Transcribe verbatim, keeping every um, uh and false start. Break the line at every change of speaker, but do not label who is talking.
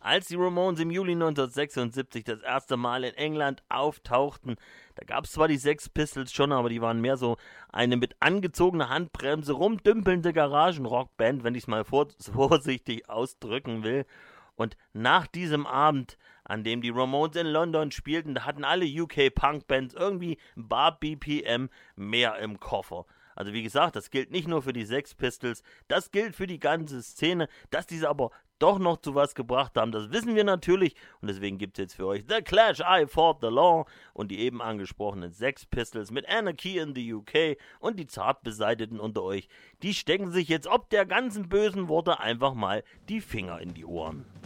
Als die Ramones im Juli neunzehnhundertsechsundsiebzig das erste Mal in England auftauchten, da gab es zwar die Sex Pistols schon, aber die waren mehr so eine mit angezogener Handbremse rumdümpelnde Garagenrockband, wenn ich es mal vor, vorsichtig ausdrücken will. Und nach diesem Abend, an dem die Ramones in London spielten, da hatten alle U K-Punk-Bands irgendwie ein paar B P M mehr im Koffer. Also wie gesagt, das gilt nicht nur für die Sex Pistols, das gilt für die ganze Szene. Dass diese aber doch noch zu was gebracht haben, das wissen wir natürlich. Und deswegen gibt es jetzt für euch The Clash, I Fought the Law und die eben angesprochenen Sex Pistols mit Anarchy in the U K. Und die zart beseiteten unter euch, die stecken sich jetzt ob der ganzen bösen Worte einfach mal die Finger in die Ohren.